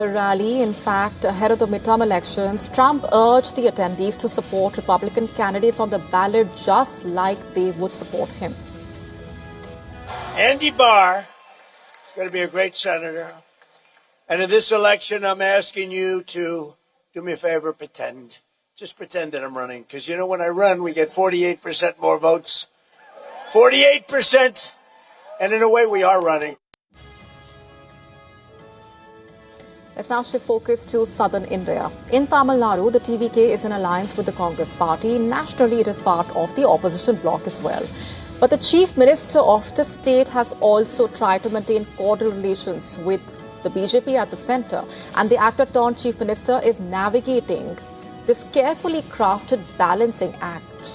The rally, in fact, ahead of the midterm elections, Trump urged the attendees to support Republican candidates on the ballot just like they would support him. Andy Barr is going to be a great senator. And in this election, I'm asking you to do me a favor, pretend. Just pretend that I'm running. Because, you know, when I run, we get 48% more votes. 48%! And in a way, we are running. Let's now shift focus to southern India. In Tamil Nadu, the TVK is in alliance with the Congress party. Nationally, it is part of the opposition bloc as well. But the chief minister of the state has also tried to maintain cordial relations with the BJP at the centre. And the actor-turned-chief minister is navigating this carefully crafted balancing act.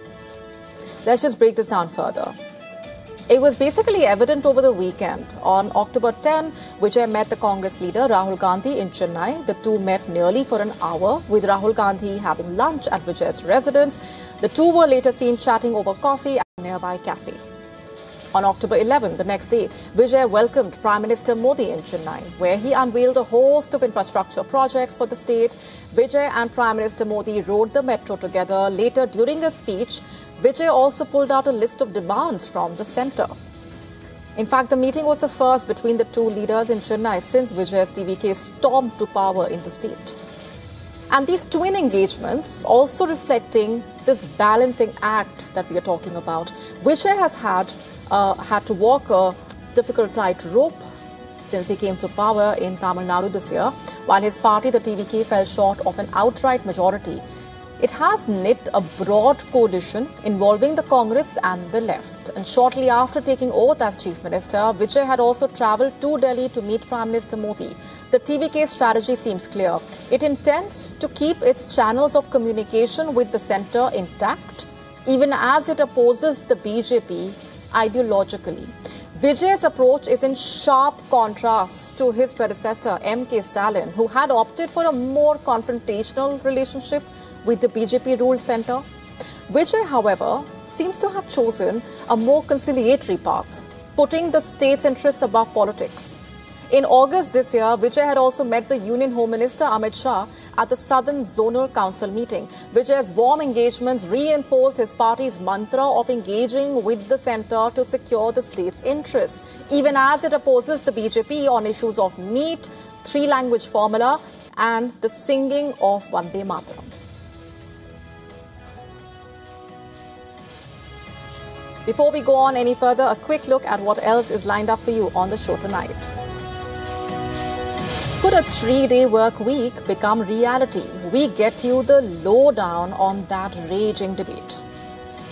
Let's just break this down further. It was basically evident over the weekend. On October 10, Vijay met the Congress leader Rahul Gandhi in Chennai. The two met nearly for an hour, with Rahul Gandhi having lunch at Vijay's residence. The two were later seen chatting over coffee at a nearby cafe. On October 11, the next day, Vijay welcomed Prime Minister Modi in Chennai, where he unveiled a host of infrastructure projects for the state. Vijay and Prime Minister Modi rode the metro together. Later, during a speech, Vijay also pulled out a list of demands from the centre. In fact, the meeting was the first between the two leaders in Chennai since Vijay's TVK stormed to power in the state. And these twin engagements also reflecting this balancing act that we are talking about. Vijay has had to walk a difficult tightrope since he came to power in Tamil Nadu this year, while his party, the TVK, fell short of an outright majority. It has knit a broad coalition involving the Congress and the left. And shortly after taking oath as Chief Minister, Vijay had also travelled to Delhi to meet Prime Minister Modi. The TVK's strategy seems clear. It intends to keep its channels of communication with the centre intact, even as it opposes the BJP ideologically. Vijay's approach is in sharp contrast to his predecessor, M.K. Stalin, who had opted for a more confrontational relationship with the BJP-ruled centre. Vijay, however, seems to have chosen a more conciliatory path, putting the state's interests above politics. In August this year, Vijay had also met the Union Home Minister Amit Shah at the Southern Zonal Council meeting. Vijay's warm engagements reinforced his party's mantra of engaging with the centre to secure the state's interests, even as it opposes the BJP on issues of NEET, three-language formula, and the singing of Vande Mataram. Before we go on any further, a quick look at what else is lined up for you on the show tonight. Could a 3-day work week become reality? We get you the lowdown on that raging debate.